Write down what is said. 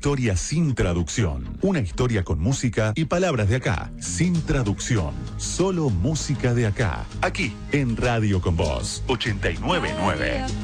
historia sin traducción. Una historia con música y palabras de acá, sin traducción. Solo música de acá. Aquí, en Radio Con Voz 89.9.